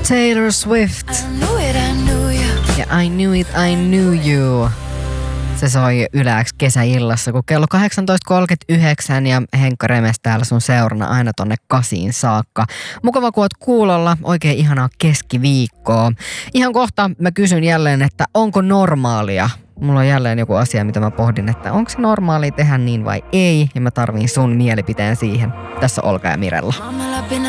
Taylor Swift. Ja I Knew It, I Knew You. Se soi Yle X kesäillassa, kun kello 18.39 ja Henkka Remes täällä sun seurana aina tonne 8 saakka. Mukava, kun oot kuulolla. Oikein ihanaa keskiviikkoa. Ihan kohta mä kysyn jälleen, että onko normaalia? Mulla on jälleen joku asia, mitä mä pohdin, että onko se normaalia tehdä niin vai ei. Ja mä tarviin sun mielipiteen siihen. Tässä Olga ja Mirella.